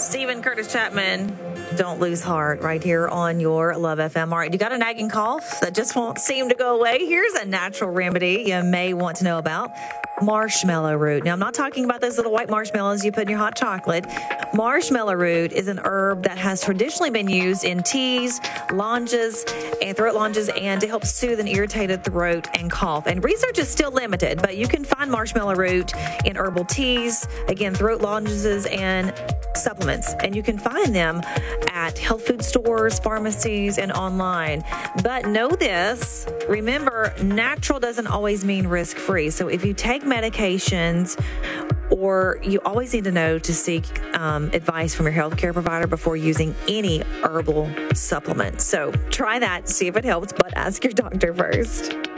Stephen Curtis Chapman. Don't lose heart right here on your Love FM. All right, you got a nagging cough that just won't seem to go away? Here's a natural remedy you may want to know about. Marshmallow root. Now, I'm not talking about those little white marshmallows you put in your hot chocolate. Marshmallow root is an herb that has traditionally been used in teas, lozenges, and throat lozenges, and to help soothe an irritated throat and cough. And research is still limited, but you can find marshmallow root in herbal teas, again, throat lozenges, and supplements. And you can find them at health food stores, pharmacies, and online. But know this, remember, natural doesn't always mean risk-free. So if you take medications, or you always need to know to seek advice from your healthcare provider before using any herbal supplement. So try that, see if it helps, but ask your doctor first.